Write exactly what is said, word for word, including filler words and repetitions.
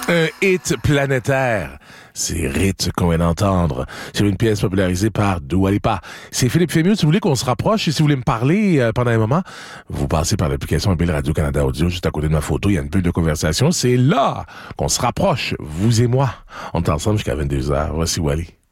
Un hit planétaire. C'est Ritz qu'on vient d'entendre sur une pièce popularisée par Dua Lipa. C'est Philippe Fémieux. Si vous voulez qu'on se rapproche et si vous voulez me parler euh, pendant un moment, vous passez par l'application mobile Radio-Canada Audio. Juste à côté de ma photo, il y a une bulle de conversation. C'est là qu'on se rapproche, vous et moi. On est ensemble jusqu'à vingt-deux heures. Voici Wally.